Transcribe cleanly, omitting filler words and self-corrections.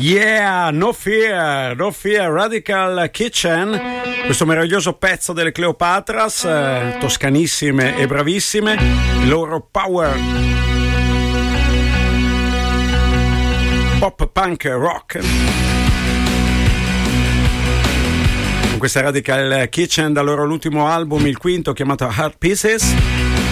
Yeah, no fear, Radical Kitchen, questo meraviglioso pezzo delle Cleopatras, toscanissime e bravissime, il loro power pop punk rock. Con questa Radical Kitchen dal loro ultimo album, il quinto, chiamato Heart Pieces.